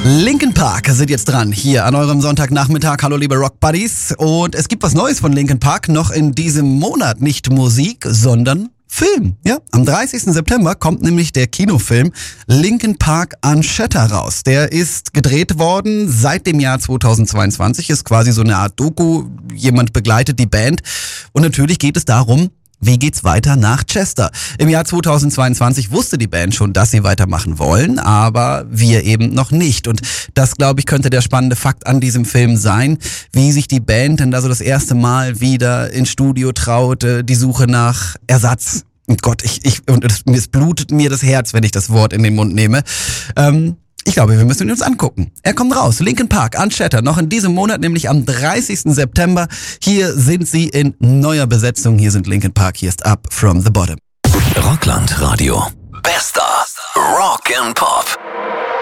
Linkin Park sind jetzt dran, hier an eurem Sonntagnachmittag. Hallo liebe Rock Buddies. Und es gibt was Neues von Linkin Park, noch in diesem Monat. Nicht Musik, sondern Film. Ja, am 30. September kommt nämlich der Kinofilm Linkin Park Unchatter raus. Der ist gedreht worden seit dem Jahr 2022, ist quasi so eine Art Doku. Jemand begleitet die Band und natürlich geht es darum, wie geht's weiter nach Chester? Im Jahr 2022 wusste die Band schon, dass sie weitermachen wollen, aber wir eben noch nicht. Und das, glaube ich, könnte der spannende Fakt an diesem Film sein, wie sich die Band denn da so das erste Mal wieder ins Studio traute, die Suche nach Ersatz. Und Gott, es blutet mir das Herz, wenn ich das Wort in den Mund nehme. Ich glaube, wir müssen ihn uns angucken. Er kommt raus. Linkin Park Unchatter. Noch in diesem Monat, nämlich am 30. September. Hier sind sie in neuer Besetzung. Hier sind Linkin Park. Hier ist Up from the Bottom. Rockland Radio. Bester Rock and Pop.